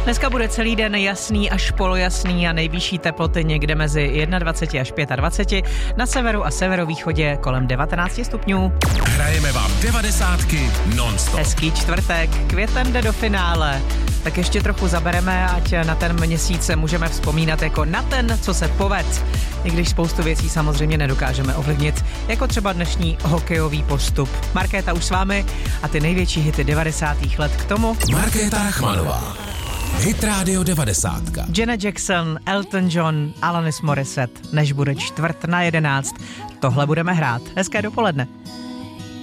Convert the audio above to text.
Dneska bude celý den jasný až polojasný a nejvyšší teploty někde mezi 21 až 25, na severu a severovýchodě kolem 19 stupňů. Hrajeme vám 90 non-stop. Hezký čtvrtek, květen jde do finále. Tak ještě trochu zabereme, ať na ten měsíc můžeme vzpomínat jako na ten, co se poved. I když spoustu věcí samozřejmě nedokážeme ovlivnit, jako třeba dnešní hokejový postup. Markéta už s vámi a ty největší hity 90. let k tomu. Markéta Rachmanová. Hit Radio 90. Janet Jackson, Elton John, Alanis Morissette, než bude 10:45. Tohle budeme hrát. Hezké dopoledne.